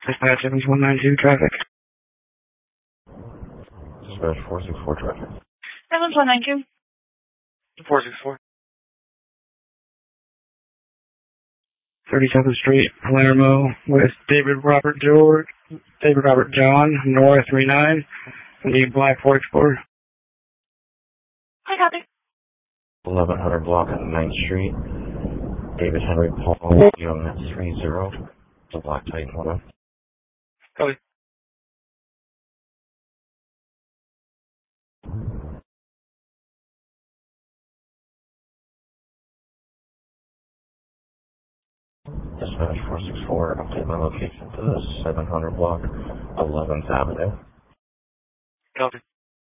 Dispatch 7192 traffic. Dispatch 464 traffic. 7192. 464. 37th Street, Palermo, with David Robert John, North 39, the Black Ford Explorer. I copy. 1100 block on 9th Street. David Henry Paul, Unit 30, the Black Titan 10. Copy. Dispatch 464, update my location to the 700 block, 11th Avenue. Copy.